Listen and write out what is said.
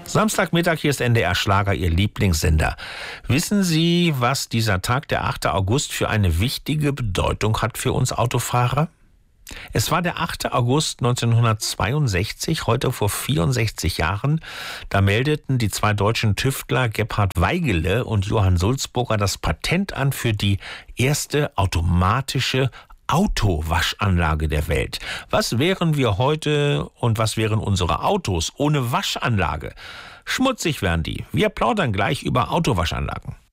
Samstagmittag, hier ist NDR Schlager, Ihr Lieblingssender. Wissen Sie, was dieser Tag, der 8. August, für eine wichtige Bedeutung hat für uns Autofahrer? Es war der 8. August 1962, heute vor 64 Jahren. Da meldeten die zwei deutschen Tüftler Gebhard Weigele und Johann Sulzburger das Patent an für die erste automatische Autowaschanlage der Welt. Was wären wir heute und was wären unsere Autos ohne Waschanlage? Schmutzig wären die. Wir plaudern gleich über Autowaschanlagen.